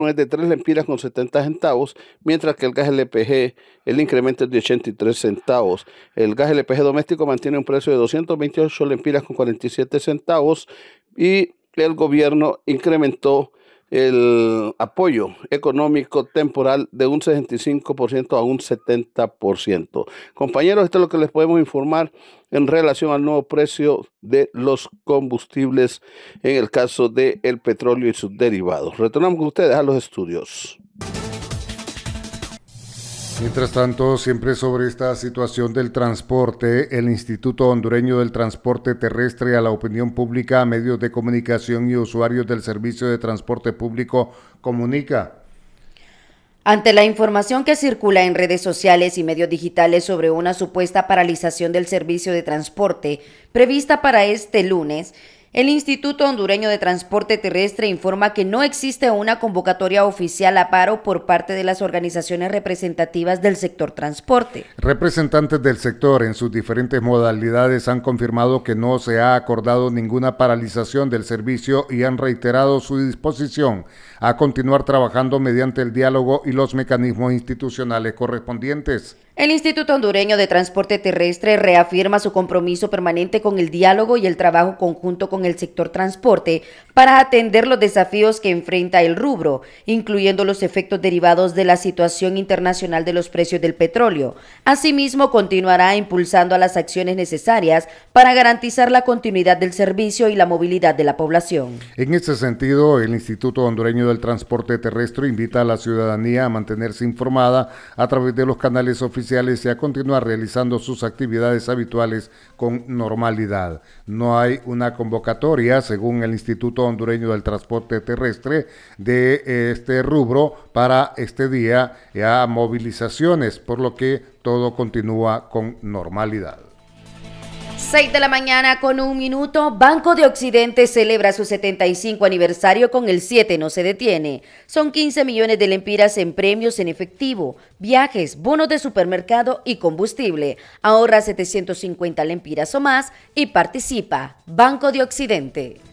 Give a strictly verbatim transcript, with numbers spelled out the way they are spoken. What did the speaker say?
es de tres lempiras con setenta centavos, mientras que el gas L P G, el incremento es de ochenta y tres centavos. El gas L P G doméstico mantiene un precio de doscientos veintiocho lempiras con cuarenta y siete centavos y el gobierno incrementó el apoyo económico temporal de un sesenta y cinco por ciento a un setenta por ciento. Compañeros, esto es lo que les podemos informar en relación al nuevo precio de los combustibles en el caso del petróleo y sus derivados. Retornamos con ustedes a los estudios. Mientras tanto, siempre sobre esta situación del transporte, el Instituto Hondureño del Transporte Terrestre a la opinión pública, a medios de comunicación y usuarios del servicio de transporte público comunica. Ante la información que circula en redes sociales y medios digitales sobre una supuesta paralización del servicio de transporte prevista para este lunes, el Instituto Hondureño de Transporte Terrestre informa que no existe una convocatoria oficial a paro por parte de las organizaciones representativas del sector transporte. Representantes del sector en sus diferentes modalidades han confirmado que no se ha acordado ninguna paralización del servicio y han reiterado su disposición a continuar trabajando mediante el diálogo y los mecanismos institucionales correspondientes. El Instituto Hondureño de Transporte Terrestre reafirma su compromiso permanente con el diálogo y el trabajo conjunto con el sector transporte para atender los desafíos que enfrenta el rubro, incluyendo los efectos derivados de la situación internacional de los precios del petróleo. Asimismo, continuará impulsando a las acciones necesarias para garantizar la continuidad del servicio y la movilidad de la población. En ese sentido, el Instituto Hondureño del Transporte Terrestre invita a la ciudadanía a mantenerse informada a través de los canales oficiales y a continuar realizando sus actividades habituales con normalidad. No hay una convocatoria, según el Instituto Hondureño del Transporte Terrestre, de este rubro para este día a movilizaciones, por lo que todo continúa con normalidad. seis de la mañana con un minuto, Banco de Occidente celebra su setenta y cinco aniversario con el siete no se detiene. Son quince millones de lempiras en premios en efectivo, viajes, bonos de supermercado y combustible. Ahorra setecientos cincuenta lempiras o más y participa. Banco de Occidente.